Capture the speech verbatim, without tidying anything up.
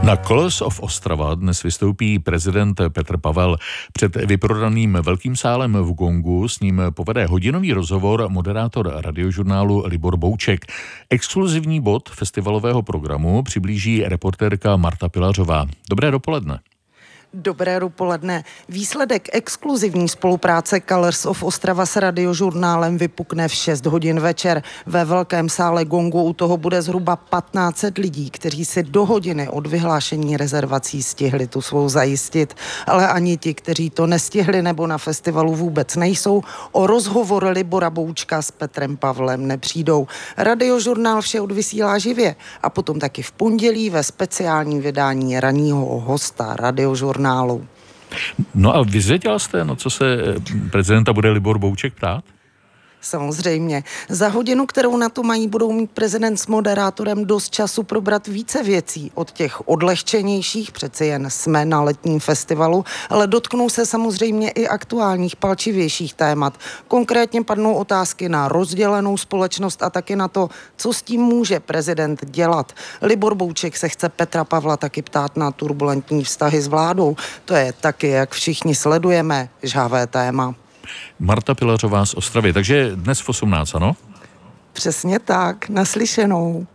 Na Colors of Ostrava dnes vystoupí prezident Petr Pavel. Před vyprodaným velkým sálem v Gongu s ním povede hodinový rozhovor moderátor radiožurnálu Libor Bouček. Exkluzivní bod festivalového programu přiblíží reportérka Marta Pilařová. Dobré dopoledne. Dobré dopoledne. Výsledek exkluzivní spolupráce Colors of Ostrava s radiožurnálem vypukne v šest hodin večer. Ve velkém sále Gongu u toho bude zhruba patnáct set lidí, kteří si do hodiny od vyhlášení rezervací stihli tu svou zajistit. Ale ani ti, kteří to nestihli nebo na festivalu vůbec nejsou, o rozhovor Libora Boučka s Petrem Pavlem nepřijdou. Radiožurnál vše odvysílá živě a potom taky v pondělí ve speciálním vydání ranního hosta radiožurnálu. No a vyzvěděl jste, no co se prezidenta bude Libor Bouček ptát? Samozřejmě. Za hodinu, kterou na to mají, budou mít prezident s moderátorem dost času probrat více věcí. Od těch odlehčenějších, přeci jen jsme na letním festivalu, ale dotknou se samozřejmě i aktuálních, palčivějších témat. Konkrétně padnou otázky na rozdělenou společnost a taky na to, co s tím může prezident dělat. Libor Bouček se chce Petra Pavla taky ptát na turbulentní vztahy s vládou. To je taky, jak všichni sledujeme, žhavé téma. Marta Pilařová z Ostravy. Takže dnes v osmnáct, ano? Přesně tak, naslyšenou.